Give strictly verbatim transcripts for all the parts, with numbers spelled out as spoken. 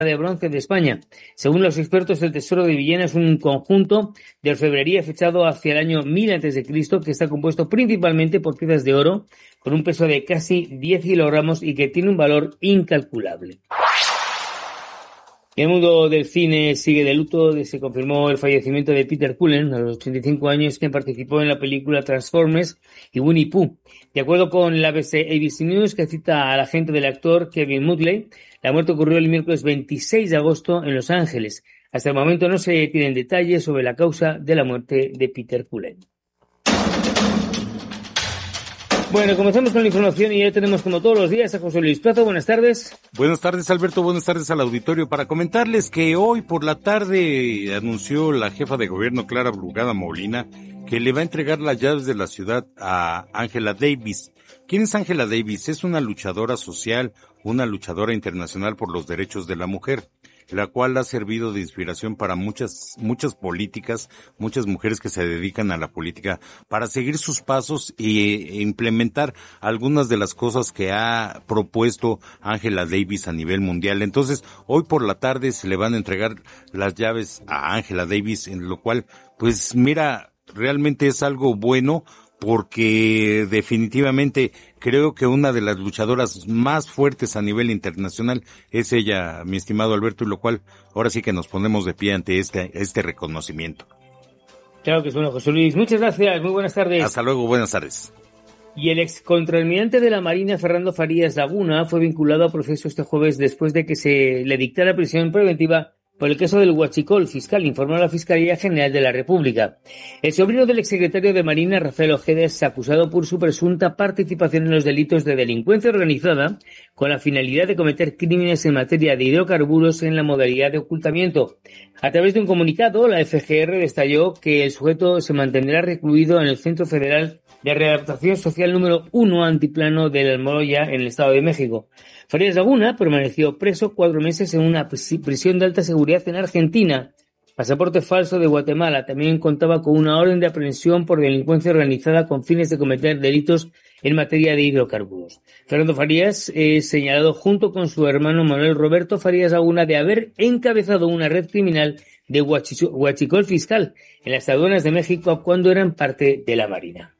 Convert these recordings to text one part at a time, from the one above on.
de bronce de España. Según los expertos, el Tesoro de Villena es un conjunto de orfebrería fechado hacia el año mil antes de Cristo, que está compuesto principalmente por piezas de oro con un peso de casi diez kilogramos y que tiene un valor incalculable. En el mundo del cine sigue de luto. Se confirmó el fallecimiento de Peter Cullen a los ochenta y cinco años, quien participó en la película Transformers y Winnie Pooh. De acuerdo con la A B C, A B C News, que cita al agente del actor Kevin Mutley, la muerte ocurrió el miércoles veintiséis de agosto en Los Ángeles. Hasta el momento no se tienen detalles sobre la causa de la muerte de Peter Cullen. Bueno, comenzamos con la información y ya tenemos como todos los días a José Luis Plaza. Buenas tardes. Buenas tardes, Alberto. Buenas tardes al auditorio. Para comentarles que hoy por la tarde anunció la jefa de gobierno, Clara Brugada Molina, que le va a entregar las llaves de la ciudad a Angela Davis. ¿Quién es Angela Davis? Es una luchadora social, una luchadora internacional por los derechos de la mujer, la cual ha servido de inspiración para muchas, muchas políticas, muchas mujeres que se dedican a la política, para seguir sus pasos e implementar algunas de las cosas que ha propuesto Angela Davis a nivel mundial. Entonces, hoy por la tarde se le van a entregar las llaves a Angela Davis, en lo cual, pues mira, realmente es algo bueno, porque definitivamente creo que una de las luchadoras más fuertes a nivel internacional es ella, mi estimado Alberto, y lo cual ahora sí que nos ponemos de pie ante este, este reconocimiento. Claro que es bueno, José Luis. Muchas gracias, muy buenas tardes. Hasta luego, buenas tardes. Y el ex contraalmirante de la Marina, Fernando Farías Laguna, fue vinculado a proceso este jueves después de que se le dictara prisión preventiva por el caso del huachicol fiscal, informó la Fiscalía General de la República. El sobrino del exsecretario de Marina, Rafael Ojeda, es acusado por su presunta participación en los delitos de delincuencia organizada con la finalidad de cometer crímenes en materia de hidrocarburos en la modalidad de ocultamiento. A través de un comunicado, la F G R detalló que el sujeto se mantendrá recluido en el Centro Federal de Readaptación Social número uno Antiplano de la Almoloya, en el Estado de México. Farías Laguna permaneció preso cuatro meses en una prisión de alta seguridad en Argentina. Pasaporte falso de Guatemala. También contaba con una orden de aprehensión por delincuencia organizada con fines de cometer delitos en materia de hidrocarburos. Fernando Farías es señalado junto con su hermano Manuel Roberto Farías Laguna de haber encabezado una red criminal de huachicol fiscal en las aduanas de México cuando eran parte de la Marina.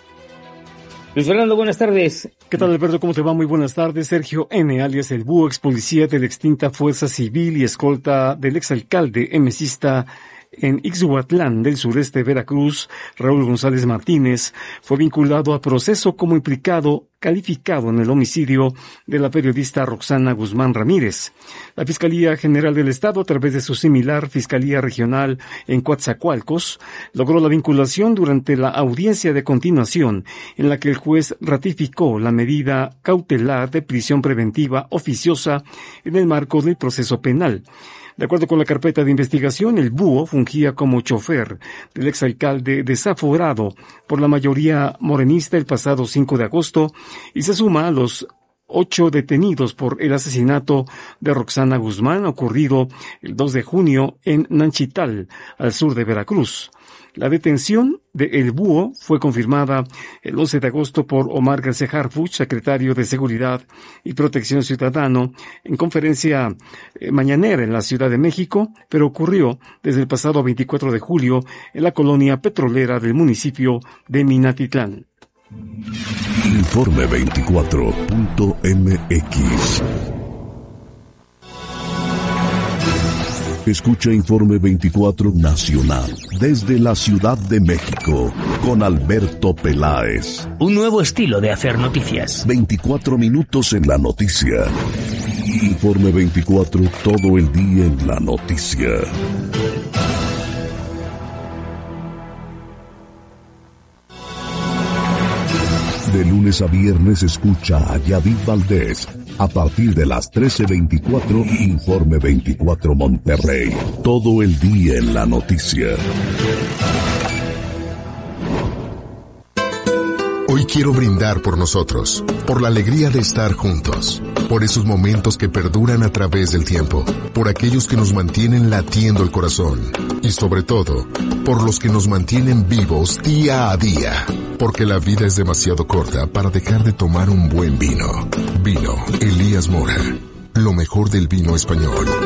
Luis Fernando, buenas tardes. ¿Qué tal, Alberto? ¿Cómo te va? Muy buenas tardes. Sergio N., alias El Búho, ex policía de la extinta Fuerza Civil y escolta del exalcalde emesista en Ixhuatlán del sureste de Veracruz, Raúl González Martínez, fue vinculado a proceso como implicado calificado en el homicidio de la periodista Roxana Guzmán Ramírez. La Fiscalía General del Estado, a través de su similar Fiscalía Regional en Coatzacoalcos, logró la vinculación durante la audiencia de continuación, en la que el juez ratificó la medida cautelar de prisión preventiva oficiosa en el marco del proceso penal. De acuerdo con la carpeta de investigación, el Búho fungía como chofer del exalcalde desaforado por la mayoría morenista el pasado cinco de agosto y se suma a los ocho detenidos por el asesinato de Roxana Guzmán ocurrido el dos de junio en Nanchital, al sur de Veracruz. La detención de El Búho fue confirmada el once de agosto por Omar García Harfuch, secretario de Seguridad y Protección Ciudadano, en conferencia eh, mañanera en la Ciudad de México, pero ocurrió desde el pasado veinticuatro de julio en la colonia petrolera del municipio de Minatitlán. Informe veinticuatro punto m x. Escucha Informe veinticuatro Nacional desde la Ciudad de México con Alberto Peláez. Un nuevo estilo de hacer noticias. veinticuatro minutos en la noticia. Informe veinticuatro, todo el día en la noticia. De lunes a viernes escucha a Yadid Valdés. A partir de las trece veinticuatro, Informe veinticuatro Monterrey. Todo el día en la noticia. Hoy quiero brindar por nosotros, por la alegría de estar juntos, por esos momentos que perduran a través del tiempo, por aquellos que nos mantienen latiendo el corazón y sobre todo, por los que nos mantienen vivos día a día, porque la vida es demasiado corta para dejar de tomar un buen vino. Vino Elías Mora, lo mejor del vino español.